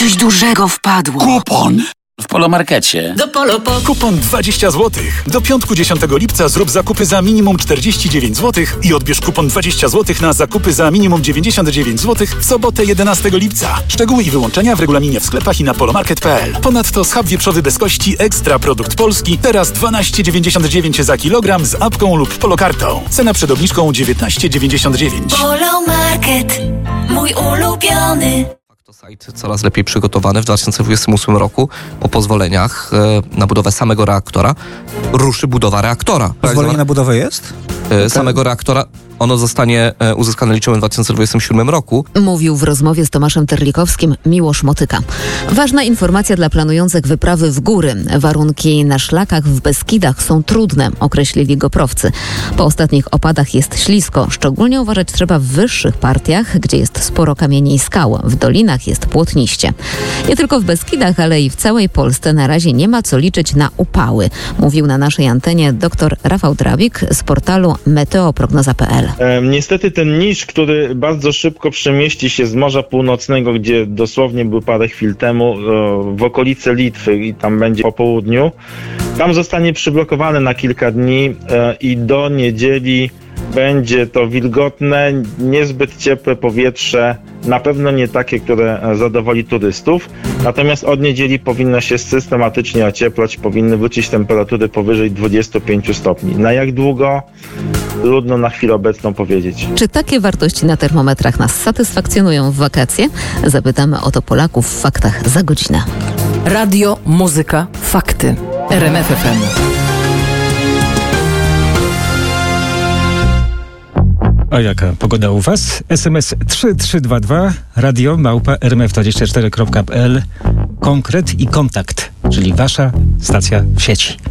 Coś dużego wpadło. Kupon! W Polomarkecie. Do Polo. Kupon 20 zł. Do piątku 10 lipca zrób zakupy za minimum 49 zł i odbierz kupon 20 zł na zakupy za minimum 99 zł w sobotę 11 lipca. Szczegóły i wyłączenia w regulaminie w sklepach i na polomarket.pl. Ponadto schab wieprzowy bez kości Ekstra Produkt Polski teraz 12,99 za kilogram z apką lub polokartą. Cena przed obniżką 19,99. Polomarket, mój ulubiony. Site coraz lepiej przygotowany w 2028 roku po pozwoleniach na budowę samego reaktora ruszy budowa reaktora. Pozwolenie na budowę jest? Samego reaktora. Ono zostanie uzyskane, liczymy, w 2027 roku. Mówił w rozmowie z Tomaszem Terlikowskim Miłosz Motyka. Ważna informacja dla planujących wyprawy w góry. Warunki na szlakach w Beskidach są trudne, określili GoProwcy. Po ostatnich opadach jest ślisko. Szczególnie uważać trzeba w wyższych partiach, gdzie jest sporo kamieni i skał. W dolinach jest płotniście. Nie tylko w Beskidach, ale i w całej Polsce na razie nie ma co liczyć na upały. Mówił na naszej antenie dr Rafał Drabik z portalu meteoprognoza.pl. Niestety ten niż, który bardzo szybko przemieści się z Morza Północnego, gdzie dosłownie był parę chwil temu, w okolice Litwy i tam będzie po południu, tam zostanie przyblokowany na kilka dni i do niedzieli będzie to wilgotne, niezbyt ciepłe powietrze, na pewno nie takie, które zadowoli turystów. Natomiast od niedzieli powinno się systematycznie ocieplać, powinny wrócić temperatury powyżej 25 stopni. Na jak długo? Trudno na chwilę obecną powiedzieć. Czy takie wartości na termometrach nas satysfakcjonują w wakacje? Zapytamy o to Polaków w Faktach za godzinę. Radio, muzyka, fakty. RMF FM. A jaka pogoda u Was? SMS 3322 radio @rmf24.pl. Konkret i kontakt, czyli Wasza stacja w sieci.